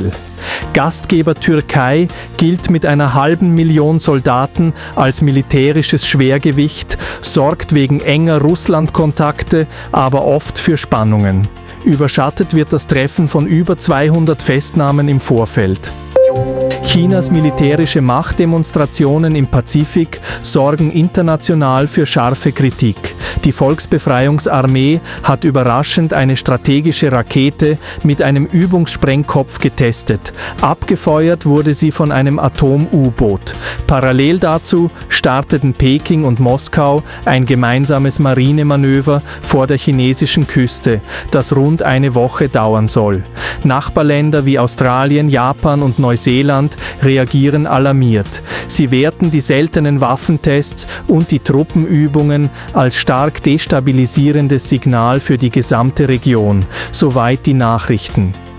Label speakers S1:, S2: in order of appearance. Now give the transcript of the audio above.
S1: Israel. Gastgeber Türkei gilt mit einer 500.000 Soldaten als militärisches Schwergewicht, sorgt wegen enger Russland-Kontakte aber oft für Spannungen. Überschattet wird das Treffen von über 200 Festnahmen im Vorfeld. Chinas militärische Machtdemonstrationen im Pazifik sorgen international für scharfe Kritik. Die Volksbefreiungsarmee hat überraschend eine strategische Rakete mit einem Übungssprengkopf getestet. Abgefeuert wurde sie von einem Atom-U-Boot. Parallel dazu starteten Peking und Moskau ein gemeinsames Marinemanöver vor der chinesischen Küste, das rund eine Woche dauern soll. Nachbarländer wie Australien, Japan und Neuseeland reagieren alarmiert. Sie werten die seltenen Waffentests und die Truppenübungen als stark destabilisierendes Signal für die gesamte Region. Soweit die Nachrichten.